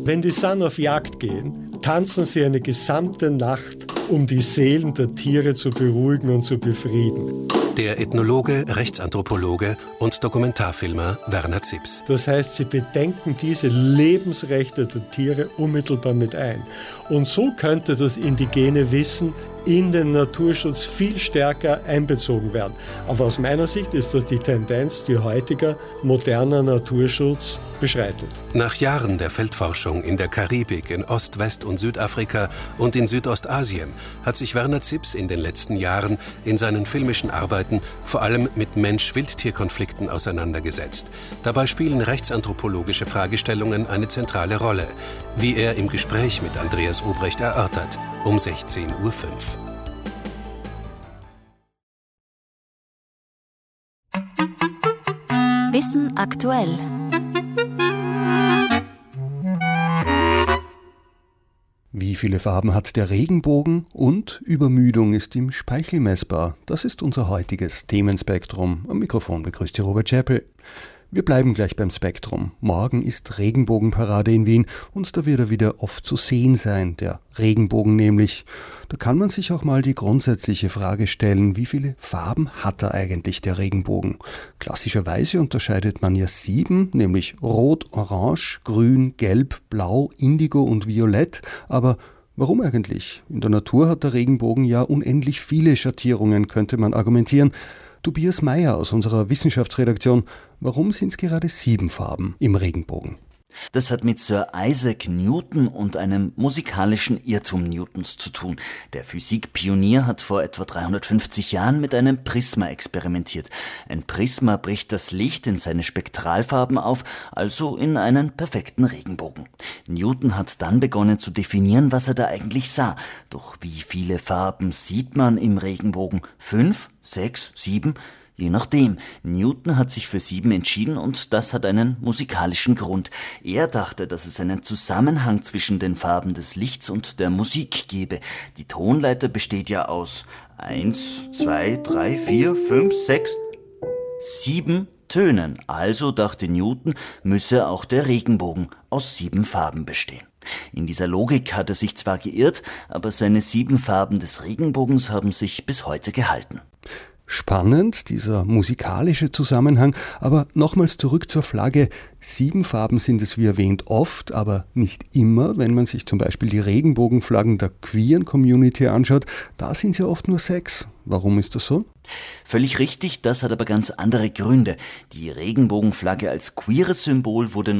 Wenn die San auf Jagd gehen, tanzen sie eine gesamte Nacht, um die Seelen der Tiere zu beruhigen und zu befrieden. Der Ethnologe, Rechtsanthropologe und Dokumentarfilmer Werner Zipse. Das heißt, sie bedenken diese Lebensrechte der Tiere unmittelbar mit ein. Und so könnte das indigene Wissen in den Naturschutz viel stärker einbezogen werden. Aber aus meiner Sicht ist das die Tendenz, die heutiger moderner Naturschutz beschreitet. Nach Jahren der Feldforschung in der Karibik, in Ost-, West- und Südafrika und in Südostasien hat sich Werner Zipse in den letzten Jahren in seinen filmischen Arbeiten vor allem mit Mensch-Wildtier-Konflikten auseinandergesetzt. Dabei spielen rechtsanthropologische Fragestellungen eine zentrale Rolle, wie er im Gespräch mit Andreas Obrecht erörtert, um 16:05 Uhr. Wissen aktuell. Wie viele Farben hat der Regenbogen und Übermüdung ist im Speichel messbar? Das ist unser heutiges Themenspektrum. Am Mikrofon begrüßt Sie Robert Schäppel. Wir bleiben gleich beim Spektrum. Morgen ist Regenbogenparade in Wien und da wird er wieder oft zu sehen sein, der Regenbogen nämlich. Da kann man sich auch mal die grundsätzliche Frage stellen, wie viele Farben hat er eigentlich, der Regenbogen? Klassischerweise unterscheidet man ja 7, nämlich Rot, Orange, Grün, Gelb, Blau, Indigo und Violett. Aber warum eigentlich? In der Natur hat der Regenbogen ja unendlich viele Schattierungen, könnte man argumentieren. Tobias Meyer aus unserer Wissenschaftsredaktion. Warum sind es gerade 7 Farben im Regenbogen? Das hat mit Sir Isaac Newton und einem musikalischen Irrtum Newtons zu tun. Der Physikpionier hat vor etwa 350 Jahren mit einem Prisma experimentiert. Ein Prisma bricht das Licht in seine Spektralfarben auf, also in einen perfekten Regenbogen. Newton hat dann begonnen zu definieren, was er da eigentlich sah. Doch wie viele Farben sieht man im Regenbogen? 5, 6, 7? Je nachdem. Newton hat sich für 7 entschieden und das hat einen musikalischen Grund. Er dachte, dass es einen Zusammenhang zwischen den Farben des Lichts und der Musik gebe. Die Tonleiter besteht ja aus 1, 2, 3, 4, 5, 6, 7 Tönen. Also dachte Newton, müsse auch der Regenbogen aus 7 Farben bestehen. In dieser Logik hat er sich zwar geirrt, aber seine 7 Farben des Regenbogens haben sich bis heute gehalten. Spannend, dieser musikalische Zusammenhang, aber nochmals zurück zur Flagge. 7 Farben sind es wie erwähnt oft, aber nicht immer. Wenn man sich zum Beispiel die Regenbogenflaggen der queeren Community anschaut, da sind es ja oft nur 6. Warum ist das so? Völlig richtig, das hat aber ganz andere Gründe. Die Regenbogenflagge als queeres Symbol wurde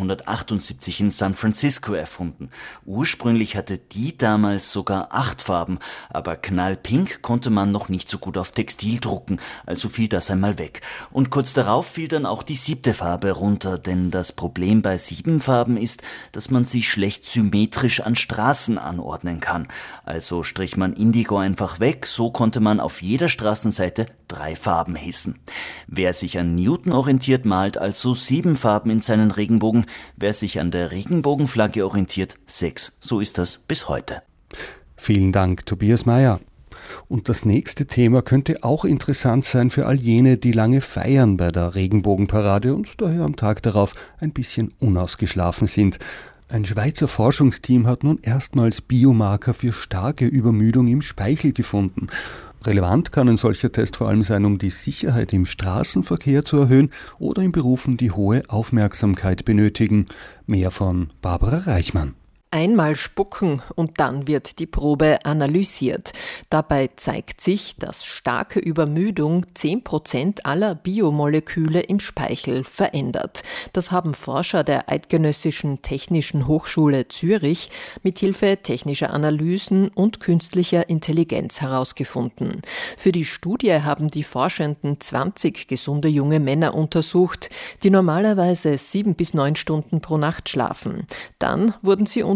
1978 in San Francisco erfunden. Ursprünglich hatte die damals sogar 8 Farben, aber knallpink konnte man noch nicht so gut auf Textil drucken, also fiel das einmal weg. Und kurz darauf fiel dann auch die 7. Farbe runter, denn das Problem bei 7 Farben ist, dass man sie schlecht symmetrisch an Straßen anordnen kann. Also strich man Indigo einfach weg, so konnte man auf jeder Straßenseite 3 Farben hissen. Wer sich an Newton orientiert, malt also 7 Farben in seinen Regenbogen. Wer sich an der Regenbogenflagge orientiert, 6. So ist das bis heute. Vielen Dank, Tobias Meyer. Und das nächste Thema könnte auch interessant sein für all jene, die lange feiern bei der Regenbogenparade und daher am Tag darauf ein bisschen unausgeschlafen sind. Ein Schweizer Forschungsteam hat nun erstmals Biomarker für starke Übermüdung im Speichel gefunden. Relevant kann ein solcher Test vor allem sein, um die Sicherheit im Straßenverkehr zu erhöhen oder in Berufen, die hohe Aufmerksamkeit benötigen. Mehr von Barbara Reichmann. Einmal spucken und dann wird die Probe analysiert. Dabei zeigt sich, dass starke Übermüdung 10% aller Biomoleküle im Speichel verändert. Das haben Forscher der Eidgenössischen Technischen Hochschule Zürich mithilfe technischer Analysen und künstlicher Intelligenz herausgefunden. Für die Studie haben die Forschenden 20 gesunde junge Männer untersucht, die normalerweise 7 bis 9 Stunden pro Nacht schlafen. Dann wurden sie unter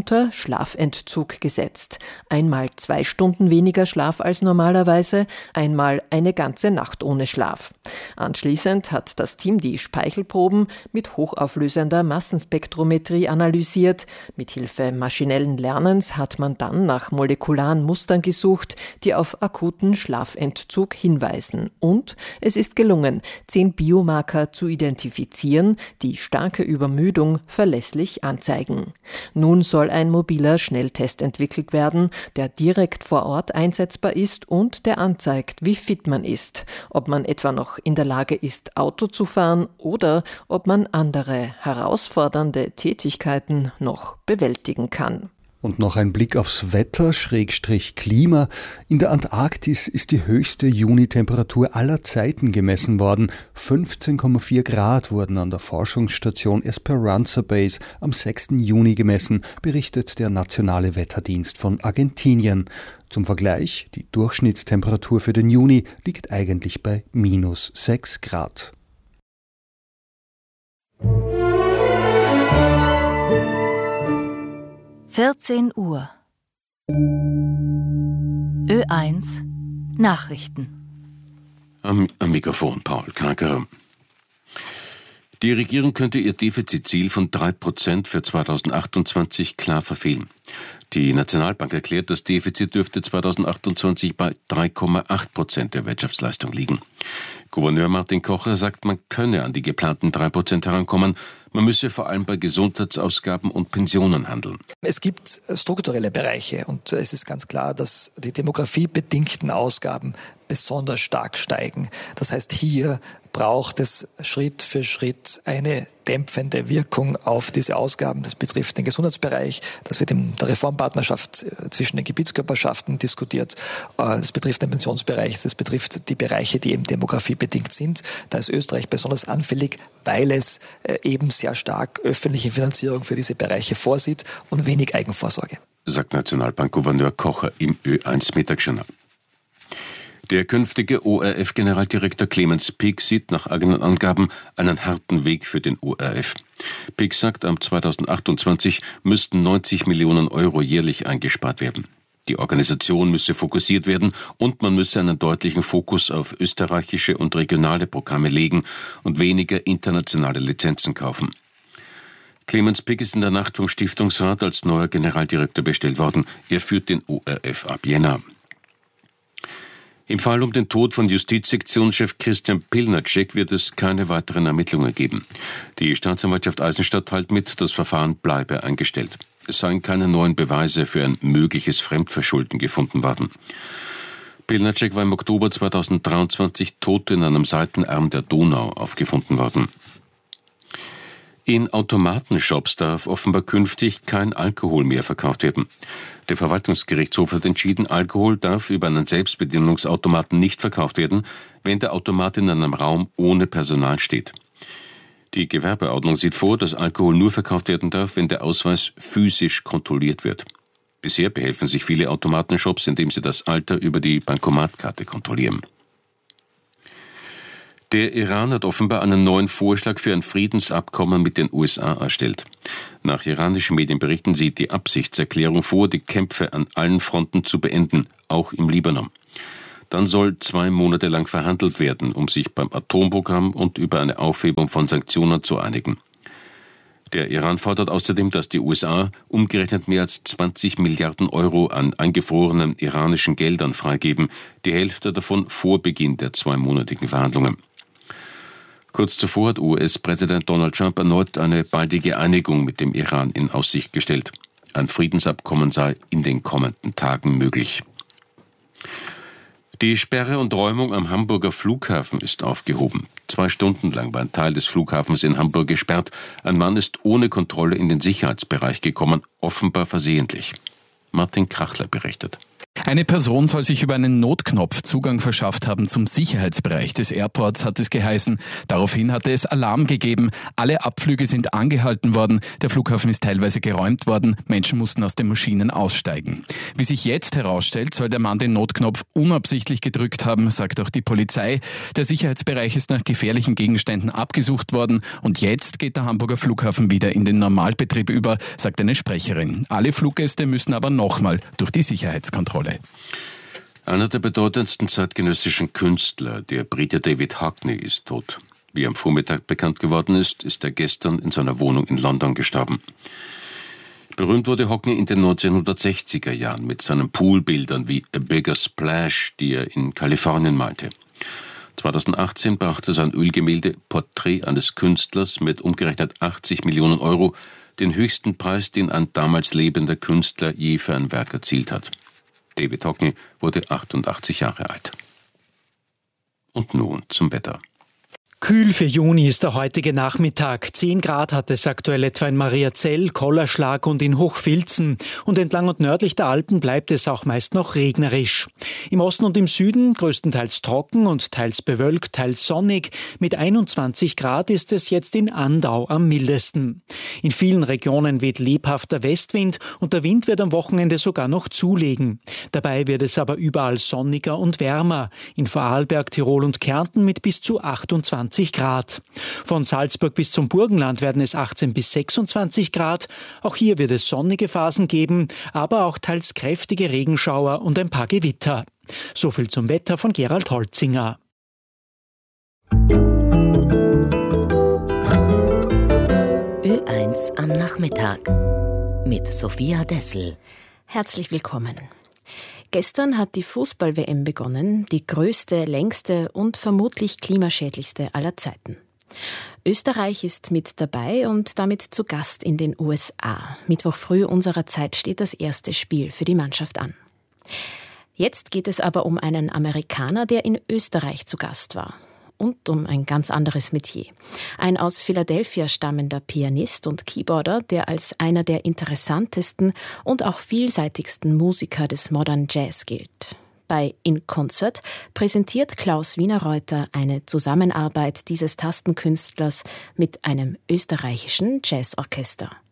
unter Schlafentzug gesetzt. Einmal 2 Stunden weniger Schlaf als normalerweise, einmal eine ganze Nacht ohne Schlaf. Anschließend hat das Team die Speichelproben mit hochauflösender Massenspektrometrie analysiert. Mithilfe maschinellen Lernens hat man dann nach molekularen Mustern gesucht, die auf akuten Schlafentzug hinweisen. Und es ist gelungen, 10 Biomarker zu identifizieren, die starke Übermüdung verlässlich anzeigen. Nun soll ein mobiler Schnelltest entwickelt werden, der direkt vor Ort einsetzbar ist und der anzeigt, wie fit man ist, ob man etwa noch in der Lage ist, Auto zu fahren oder ob man andere herausfordernde Tätigkeiten noch bewältigen kann. Und noch ein Blick aufs Wetter, Klima. In der Antarktis ist die höchste Junitemperatur aller Zeiten gemessen worden. 15,4 Grad wurden an der Forschungsstation Esperanza Base am 6. Juni gemessen, berichtet der Nationale Wetterdienst von Argentinien. Zum Vergleich, die Durchschnittstemperatur für den Juni liegt eigentlich bei -6 Grad. Uhr. Ö1 Nachrichten. Am Mikrofon Paul Kager. Die Regierung könnte ihr Defizitziel von 3% für 2028 klar verfehlen. Die Nationalbank erklärt, das Defizit dürfte 2028 bei 3,8% der Wirtschaftsleistung liegen. Gouverneur Martin Kocher sagt, man könne an die geplanten 3% herankommen. Man müsse vor allem bei Gesundheitsausgaben und Pensionen handeln. Es gibt strukturelle Bereiche und es ist ganz klar, dass die demografiebedingten Ausgaben besonders stark steigen. Das heißt, hier braucht es Schritt für Schritt eine dämpfende Wirkung auf diese Ausgaben. Das betrifft den Gesundheitsbereich, das wird in der Reformpartnerschaft zwischen den Gebietskörperschaften diskutiert, das betrifft den Pensionsbereich, das betrifft die Bereiche, die eben demografiebedingt sind. Da ist Österreich besonders anfällig, weil es eben sehr stark öffentliche Finanzierung für diese Bereiche vorsieht und wenig Eigenvorsorge. Sagt Nationalbankgouverneur Kocher im Ö1-Mittagsjournal. Der künftige ORF-Generaldirektor Clemens Pick sieht nach eigenen Angaben einen harten Weg für den ORF. Pick sagt, ab 2028 müssten 90 Millionen Euro jährlich eingespart werden. Die Organisation müsse fokussiert werden und man müsse einen deutlichen Fokus auf österreichische und regionale Programme legen und weniger internationale Lizenzen kaufen. Clemens Pick ist in der Nacht vom Stiftungsrat als neuer Generaldirektor bestellt worden. Er führt den ORF ab Jänner. Im Fall um den Tod von Justizsektionschef Christian Pilnacek wird es keine weiteren Ermittlungen geben. Die Staatsanwaltschaft Eisenstadt teilt mit, das Verfahren bleibe eingestellt. Es seien keine neuen Beweise für ein mögliches Fremdverschulden gefunden worden. Pilnacek war im Oktober 2023 tot in einem Seitenarm der Donau aufgefunden worden. In Automatenshops darf offenbar künftig kein Alkohol mehr verkauft werden. Der Verwaltungsgerichtshof hat entschieden, Alkohol darf über einen Selbstbedienungsautomaten nicht verkauft werden, wenn der Automat in einem Raum ohne Personal steht. Die Gewerbeordnung sieht vor, dass Alkohol nur verkauft werden darf, wenn der Ausweis physisch kontrolliert wird. Bisher behelfen sich viele Automatenshops, indem sie das Alter über die Bankomatkarte kontrollieren. Der Iran hat offenbar einen neuen Vorschlag für ein Friedensabkommen mit den USA erstellt. Nach iranischen Medienberichten sieht die Absichtserklärung vor, die Kämpfe an allen Fronten zu beenden, auch im Libanon. Dann soll 2 Monate lang verhandelt werden, um sich beim Atomprogramm und über eine Aufhebung von Sanktionen zu einigen. Der Iran fordert außerdem, dass die USA umgerechnet mehr als 20 Milliarden Euro an eingefrorenen iranischen Geldern freigeben, die Hälfte davon vor Beginn der 2-monatigen Verhandlungen. Kurz zuvor hat US-Präsident Donald Trump erneut eine baldige Einigung mit dem Iran in Aussicht gestellt. Ein Friedensabkommen sei in den kommenden Tagen möglich. Die Sperre und Räumung am Hamburger Flughafen ist aufgehoben. 2 Stunden lang war ein Teil des Flughafens in Hamburg gesperrt. Ein Mann ist ohne Kontrolle in den Sicherheitsbereich gekommen, offenbar versehentlich. Martin Krachler berichtet. Eine Person soll sich über einen Notknopf Zugang verschafft haben zum Sicherheitsbereich des Airports, hat es geheißen. Daraufhin hatte es Alarm gegeben. Alle Abflüge sind angehalten worden. Der Flughafen ist teilweise geräumt worden. Menschen mussten aus den Maschinen aussteigen. Wie sich jetzt herausstellt, soll der Mann den Notknopf unabsichtlich gedrückt haben, sagt auch die Polizei. Der Sicherheitsbereich ist nach gefährlichen Gegenständen abgesucht worden. Und jetzt geht der Hamburger Flughafen wieder in den Normalbetrieb über, sagt eine Sprecherin. Alle Fluggäste müssen aber nochmal durch die Sicherheitskontrolle. Einer der bedeutendsten zeitgenössischen Künstler, der Brite David Hockney, ist tot. Wie am Vormittag bekannt geworden ist, ist er gestern in seiner Wohnung in London gestorben. Berühmt wurde Hockney in den 1960er Jahren mit seinen Poolbildern wie A Bigger Splash, die er in Kalifornien malte. 2018 brachte sein Ölgemälde Porträt eines Künstlers mit umgerechnet 80 Millionen Euro den höchsten Preis, den ein damals lebender Künstler je für ein Werk erzielt hat. David Hockney wurde 88 Jahre alt. Und nun zum Wetter. Kühl für Juni ist der heutige Nachmittag. 10 Grad hat es aktuell etwa in Mariazell, Kollerschlag und in Hochfilzen. Und entlang und nördlich der Alpen bleibt es auch meist noch regnerisch. Im Osten und im Süden größtenteils trocken und teils bewölkt, teils sonnig. Mit 21 Grad ist es jetzt in Andau am mildesten. In vielen Regionen weht lebhafter Westwind und der Wind wird am Wochenende sogar noch zulegen. Dabei wird es aber überall sonniger und wärmer. In Vorarlberg, Tirol und Kärnten mit bis zu 28 Grad. Von Salzburg bis zum Burgenland werden es 18 bis 26 Grad. Auch hier wird es sonnige Phasen geben, aber auch teils kräftige Regenschauer und ein paar Gewitter. So viel zum Wetter von Gerald Holzinger. Ö1 am Nachmittag mit Sophia Dessel. Herzlich willkommen. Gestern hat die Fußball-WM begonnen, die größte, längste und vermutlich klimaschädlichste aller Zeiten. Österreich ist mit dabei und damit zu Gast in den USA. Mittwoch früh unserer Zeit steht das erste Spiel für die Mannschaft an. Jetzt geht es aber um einen Amerikaner, der in Österreich zu Gast war. Und um ein ganz anderes Metier. Ein aus Philadelphia stammender Pianist und Keyboarder, der als einer der interessantesten und auch vielseitigsten Musiker des Modern Jazz gilt. Bei In Concert präsentiert Klaus Wienerreuter eine Zusammenarbeit dieses Tastenkünstlers mit einem österreichischen Jazzorchester.